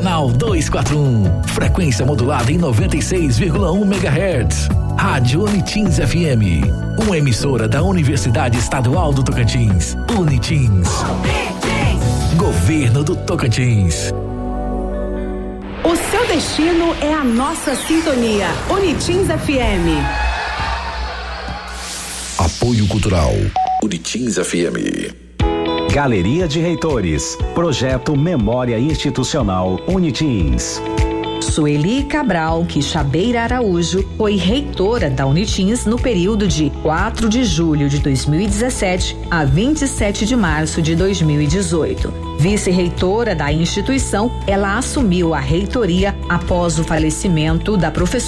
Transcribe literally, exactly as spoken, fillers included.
Canal duzentos e quarenta e um. Frequência modulada em noventa e seis vírgula um megahertz. Rádio Unitins F M. Uma emissora da Universidade Estadual do Tocantins. Unitins. Governo do Tocantins. O seu destino é a nossa sintonia. Unitins F M. Apoio Cultural. Unitins F M. Galeria de Reitores. Projeto Memória Institucional Unitins. Sueli Cabral Quixabeira Araújo foi reitora da Unitins no período de quatro de julho de dois mil e dezessete a vinte e sete de março de dois mil e dezoito. Vice-reitora da instituição, ela assumiu a reitoria após o falecimento da professora